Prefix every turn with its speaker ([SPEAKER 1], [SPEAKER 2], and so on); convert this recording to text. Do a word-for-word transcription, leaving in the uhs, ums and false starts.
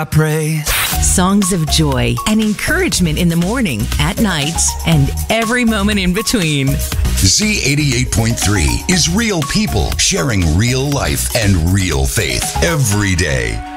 [SPEAKER 1] I pray.
[SPEAKER 2] Songs of joy and encouragement in the morning, at night, and every moment in between.
[SPEAKER 3] Z eighty-eight point three is real people sharing real life and real faith every day.